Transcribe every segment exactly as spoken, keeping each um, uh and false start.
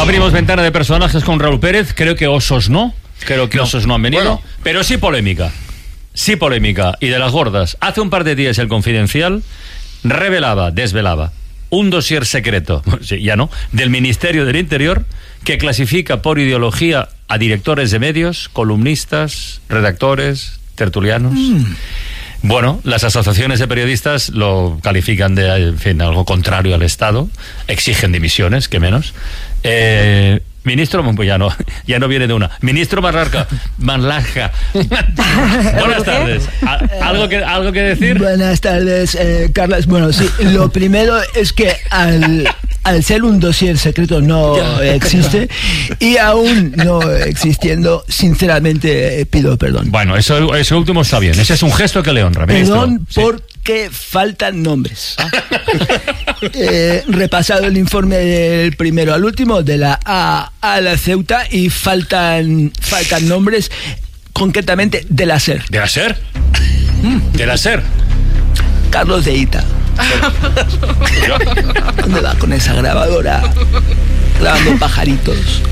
Abrimos ventana de personajes con Raúl Pérez. Creo que osos no. Creo que no. osos no han venido. Bueno. Pero sí polémica. Sí polémica. Y de las gordas. Hace un par de días el Confidencial revelaba, desvelaba, un dossier secreto, ya no, del Ministerio del Interior que clasifica por ideología a directores de medios, columnistas, redactores, tertulianos. Mm. Bueno, las asociaciones de periodistas lo califican de, en fin, algo contrario al Estado, exigen dimisiones, que menos. Eh, ministro, pues ya no, ya no viene de una. Ministro Marlaska, Marlaska. Buenas tardes. ¿Algo que, algo que decir? Buenas tardes, eh, Carlos. Bueno, sí, lo primero es que al, al ser un dossier secreto no existe, y aún no existiendo, sinceramente eh, pido perdón. Bueno, eso, eso último está bien. Ese es un gesto que le honra, ministro. Perdón sí. porque faltan nombres. eh, repasado el informe del primero al último, de la A a la Ceuta, y faltan faltan nombres, concretamente de la SER. ¿De la SER? ¿De la SER? Carlos de Ita. ¿Dónde va con esa grabadora? Grabando pajaritos.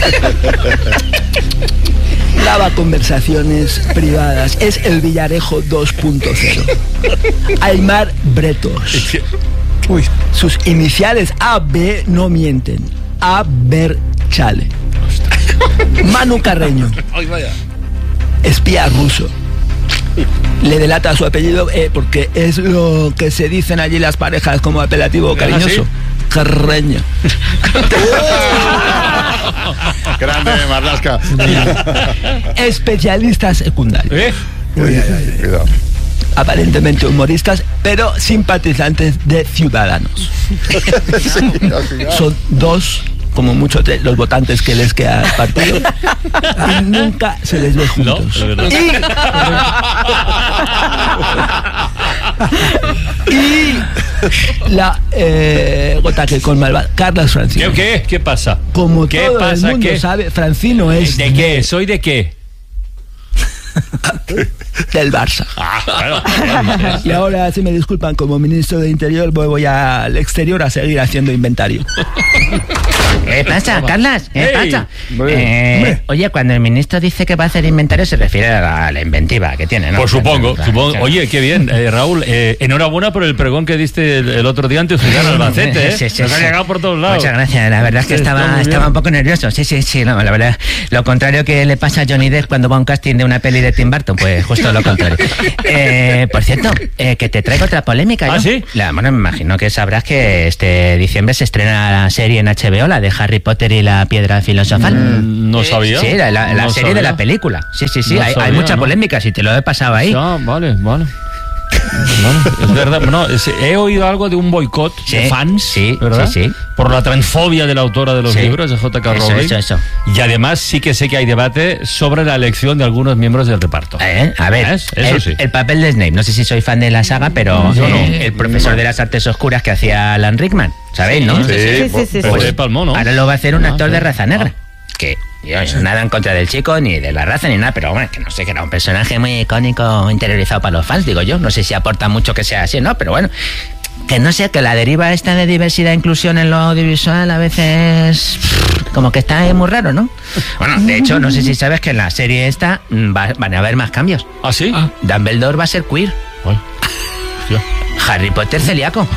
Graba conversaciones privadas. Es el Villarejo dos punto cero. Aymar Bretos. Uy. Sus iniciales A B no mienten. A Ver Chale. Manu Carreño. Espía ruso. Le delata su apellido eh, porque es lo que se dicen allí las parejas como apelativo cariñoso. ¿Ah, sí? Carreño. Grande, Marlaska. Especialista secundario. ¿Eh? Uy, uy, uy, cuidado. Aparentemente humoristas, pero simpatizantes de Ciudadanos. Son dos, como mucho tres, los votantes que les queda al partido, y nunca se les ve juntos. No, y, y la eh, gota que colma el vaso, Carlos Francino. ¿Qué, qué? ¿Qué pasa? Como ¿Qué todo pasa? el mundo ¿Qué? sabe, Francino es... ¿De qué? ¿Soy de qué? Del Barça. Ah, bueno. Y ahora, si me disculpan, como ministro de Interior, voy al exterior a seguir haciendo inventario. ¿Qué pasa, Carlas? ¿Qué hey. pasa? Eh, oye, cuando el ministro dice que va a hacer inventario, se refiere a la, a la inventiva que tiene, ¿no? Pues supongo, claro, supongo. Claro. Oye, qué bien, eh, Raúl, eh, enhorabuena por el pregón que diste el, el otro día ante Ciudad Albacete, ¿eh? Sí, sí, Nos ha sí. llegado por todos lados. Muchas gracias, la verdad es que estaba, estaba un poco nervioso. Sí, sí, sí, no, la verdad. Lo contrario que le pasa a Johnny Depp cuando va a un casting de una peli de Tim Burton, pues justo lo contrario. Eh, por cierto, eh, que te traigo otra polémica. ¿Ah, ¿no? sí? La, bueno, me imagino que sabrás que este diciembre se estrena la serie en H B O, la de Harry Potter y la piedra filosofal. Mm, no sabía. Sí, la, la, la no serie sabía. de la película. Sí, sí, sí, No hay, sabía, hay mucha ¿no? polémica, si te lo he pasado ahí. Ah, vale, vale. Bueno, es verdad, no, es, he oído algo de un boicot Sí, de fans, sí, ¿verdad? sí, sí. Por la transfobia de la autora de los Sí. libros, de J K Eso, Rowling. eso, eso. Y además sí que sé que hay debate sobre la elección de algunos miembros del reparto. Eh, a ver, ¿Ves? Eso el, sí. el papel de Snape, no sé si soy fan de la saga, pero Yo eh, no. el profesor de las artes oscuras que hacía Alan Rickman, ¿sabéis, no? Sí, Sí, por- sí, sí, Pues sí. de Palmó, ¿no? Ahora lo va a hacer un Ah, actor sí. de raza negra. Ah. Que, Dios, nada en contra del chico, ni de la raza, ni nada, pero bueno, que no sé, que era un personaje muy icónico, interiorizado para los fans, digo yo. No sé si aporta mucho que sea así, ¿no? Pero bueno, que no sé, que la deriva esta de diversidad e inclusión en lo audiovisual a veces como que está ahí muy raro, ¿no? Bueno, de hecho, no sé si sabes que en la serie esta mm, va- van a haber más cambios. ¿Ah, sí? Dumbledore va a ser queer. Ay, hostia. Harry Potter celíaco.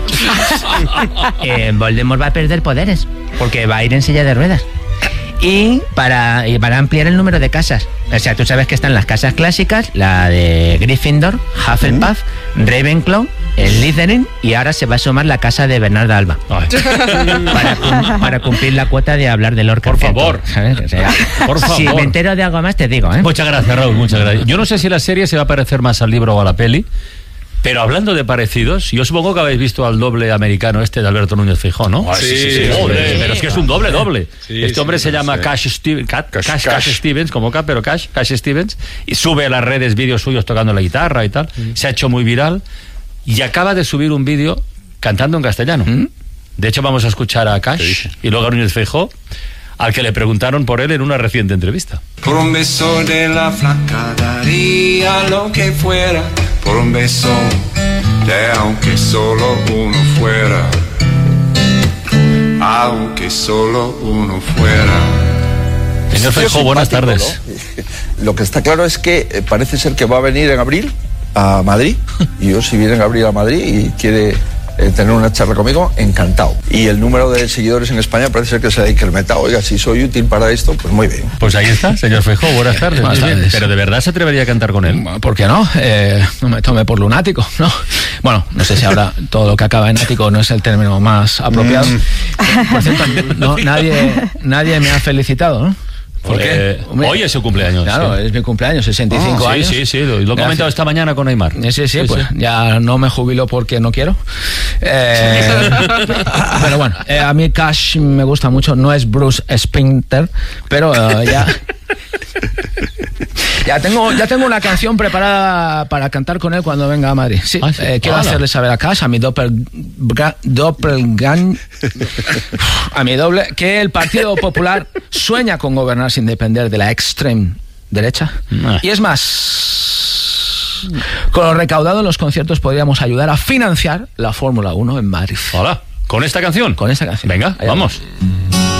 eh, Voldemort va a perder poderes porque va a ir en silla de ruedas. Y para, y para ampliar el número de casas. O sea, tú sabes que están las casas clásicas, la de Gryffindor, Hufflepuff, Ravenclaw, el Slytherin, y ahora se va a sumar la casa de Bernardo Alba. Ay. Para, cum- para cumplir la cuota de hablar de Lord Por Carpenter, favor. ¿sabes? O sea, Por si favor. me entero de algo más te digo, ¿eh? Muchas gracias, Raúl, muchas gracias. Yo no sé si la serie se va a parecer más al libro o a la peli, pero hablando de parecidos, yo supongo que habéis visto al doble americano este de Alberto Núñez Feijóo, ¿no? Ah, sí, sí, sí, Joder, sí. pero es que es un doble doble. Sí, este sí, hombre se sí, llama sí. Cash, Steve- Cat- Cash, Cash, Cash. Cash Stevens, como K, pero Cash, Cash Stevens, y sube a las redes vídeos suyos tocando la guitarra y tal. Se ha hecho muy viral y acaba de subir un vídeo cantando en castellano. De hecho, vamos a escuchar a Cash y luego a Núñez Feijóo, al que le preguntaron por él en una reciente entrevista. Por un beso de la flaca daría lo que fuera. Por un beso de aunque solo uno fuera. aunque solo uno fuera. Señor Feijóo, buenas tardes. ¿No? Lo que está claro es que eh, parece ser que va a venir en abril a Madrid. Y yo, si viene en abril a Madrid y quiere eh, tener una charla conmigo, encantado. Y el número de seguidores en España parece ser que se ha incrementado. Oiga, si soy útil para esto, pues muy bien. Pues ahí está, señor Feijóo, buenas tardes. Buenas tardes. Pero ¿de verdad se atrevería a cantar con él? ¿Por qué no? Eh, no me tome por lunático, ¿no? Bueno, no sé si ahora todo lo que acaba en ático no es el término más apropiado. Por cierto, no, nadie, nadie me ha felicitado, ¿no? Porque Hombre, hoy es su cumpleaños. Claro, sí. es mi cumpleaños, sesenta y cinco Ah, años. Sí, sí, sí, lo, lo he comentado esta mañana con Aymar. Sí, sí, sí, pues sí. Ya no me jubilo porque no quiero. Eh, pero bueno, eh, a mí Cash me gusta mucho, no es Bruce Springsteen, pero uh, ya... Ya tengo, ya tengo una canción preparada para cantar con él cuando venga a Madrid. Sí, ah, sí. Eh, quiero Hola. hacerle saber a Cash, a mi doppelgang, doppelgang, a mi doble, que el Partido Popular sueña con gobernar sin depender de la extrema derecha. Ah. Y es más, con lo recaudado en los conciertos podríamos ayudar a financiar la Fórmula uno en Madrid. Hola, ¿con esta canción? Con esta canción. Venga, Allá vamos. va.